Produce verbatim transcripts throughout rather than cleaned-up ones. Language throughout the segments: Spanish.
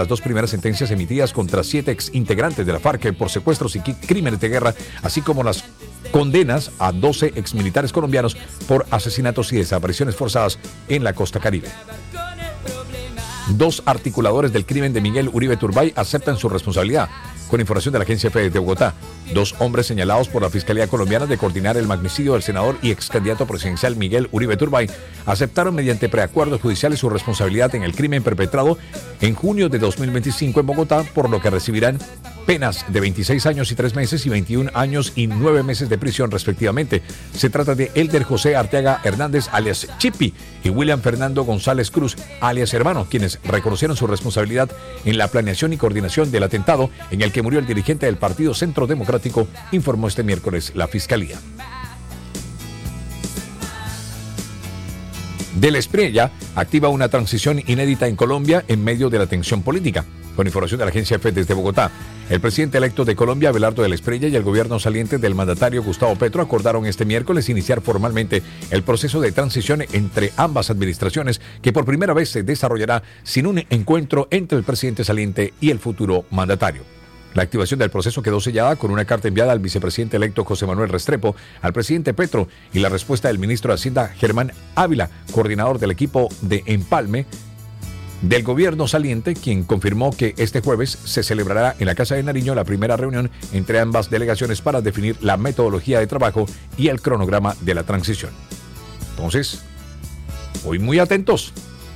las dos primeras sentencias emitidas contra siete ex integrantes de la FARC por secuestros y crímenes de guerra, así como las condenas a doce exmilitares colombianos por asesinatos y desapariciones forzadas en la costa caribe. Dos articuladores del crimen de Miguel Uribe Turbay aceptan su responsabilidad. Con información de la Agencia F de Bogotá, dos hombres señalados por la Fiscalía Colombiana de coordinar el magnicidio del senador y ex candidato presidencial Miguel Uribe Turbay aceptaron mediante preacuerdos judiciales su responsabilidad en el crimen perpetrado en junio de dos mil veinticinco en Bogotá, por lo que recibirán penas de veintiséis años y tres meses y veintiún años y nueve meses de prisión respectivamente. Se trata de Elder José Arteaga Hernández alias Chipi y William Fernando González Cruz alias Hermano, quienes reconocieron su responsabilidad en la planeación y coordinación del atentado en el que murió el dirigente del Partido Centro Democrático, informó este miércoles la Fiscalía. Del Espriella activa una transición inédita en Colombia en medio de la tensión política. Con información de la Agencia F desde Bogotá, el presidente electo de Colombia, Abelardo del Espriella, y el gobierno saliente del mandatario Gustavo Petro acordaron este miércoles iniciar formalmente el proceso de transición entre ambas administraciones, que por primera vez se desarrollará sin un encuentro entre el presidente saliente y el futuro mandatario. La activación del proceso quedó sellada con una carta enviada al vicepresidente electo José Manuel Restrepo, al presidente Petro, y la respuesta del ministro de Hacienda Germán Ávila, coordinador del equipo de empalme del gobierno saliente, quien confirmó que este jueves se celebrará en la Casa de Nariño la primera reunión entre ambas delegaciones para definir la metodología de trabajo y el cronograma de la transición. Entonces, hoy muy atentos.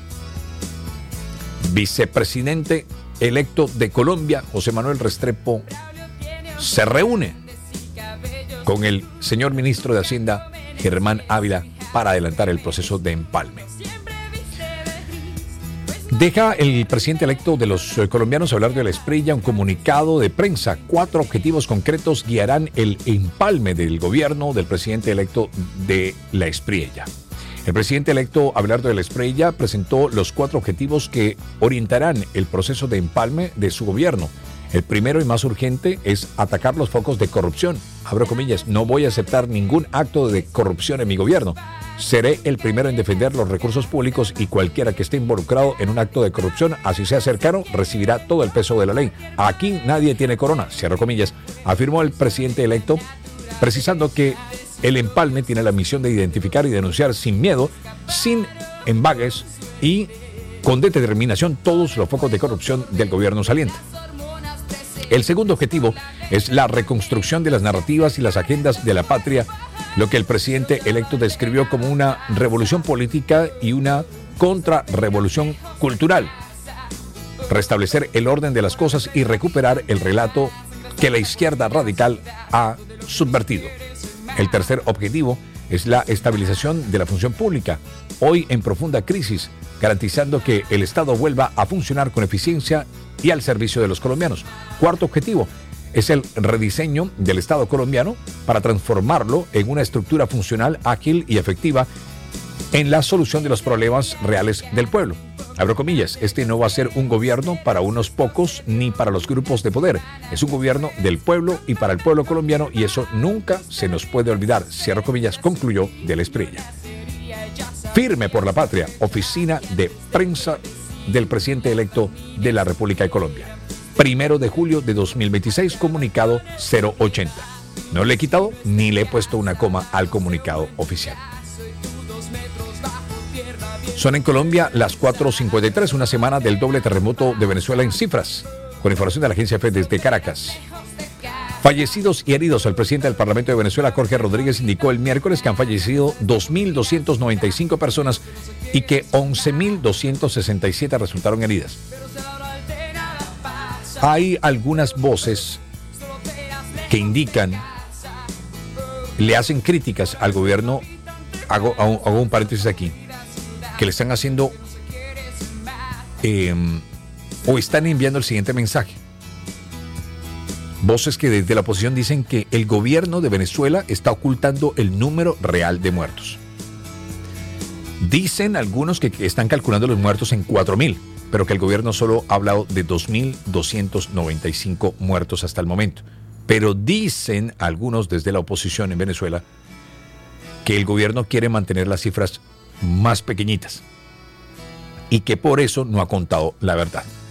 Vicepresidente electo de Colombia, José Manuel Restrepo, se reúne con el señor ministro de Hacienda, Germán Ávila, para adelantar el proceso de empalme. Deja el presidente electo de los colombianos, Abelardo del Espriella, un comunicado de prensa. Cuatro objetivos concretos guiarán el empalme del gobierno del presidente electo de la Espriella. El presidente electo Abelardo del Espriella presentó los cuatro objetivos que orientarán el proceso de empalme de su gobierno. El primero y más urgente es atacar los focos de corrupción. Abro comillas, no voy a aceptar ningún acto de corrupción en mi gobierno. Seré el primero en defender los recursos públicos y cualquiera que esté involucrado en un acto de corrupción, así sea cercano, recibirá todo el peso de la ley. Aquí nadie tiene corona, cierro comillas, afirmó el presidente electo, precisando que el empalme tiene la misión de identificar y denunciar sin miedo, sin embagues y con determinación todos los focos de corrupción del gobierno saliente. El segundo objetivo es la reconstrucción de las narrativas y las agendas de la patria, lo que el presidente electo describió como una revolución política y una contrarrevolución cultural. Restablecer el orden de las cosas y recuperar el relato que la izquierda radical ha subvertido. El tercer objetivo es la estabilización de la función pública, hoy en profunda crisis, garantizando que el Estado vuelva a funcionar con eficiencia y al servicio de los colombianos. Cuarto objetivo es el rediseño del Estado colombiano para transformarlo en una estructura funcional, ágil y efectiva en la solución de los problemas reales del pueblo. Abro comillas, este no va a ser un gobierno para unos pocos ni para los grupos de poder. Es un gobierno del pueblo y para el pueblo colombiano, y eso nunca se nos puede olvidar. Cierro comillas, concluyó del Espriella. Firme por la patria, oficina de prensa del presidente electo de la República de Colombia. Primero de julio de dos mil veintiséis, comunicado cero ochenta. No le he quitado ni le he puesto una coma al comunicado oficial. Son en Colombia las cuatro cincuenta y tres, una semana del doble terremoto de Venezuela en cifras. Con información de la Agencia F desde Caracas. Fallecidos y heridos. El presidente del Parlamento de Venezuela, Jorge Rodríguez, indicó el miércoles que han fallecido dos mil doscientas noventa y cinco personas y que once mil doscientas sesenta y siete resultaron heridas. Hay algunas voces que indican, le hacen críticas al gobierno, hago, hago, hago un paréntesis aquí, que le están haciendo eh, o están enviando el siguiente mensaje. Voces que desde la oposición dicen que el gobierno de Venezuela está ocultando el número real de muertos. Dicen algunos que están calculando los muertos en cuatro mil, pero que el gobierno solo ha hablado de dos mil doscientos noventa y cinco muertos hasta el momento. Pero dicen algunos desde la oposición en Venezuela que el gobierno quiere mantener las cifras más pequeñitas y que por eso no ha contado la verdad.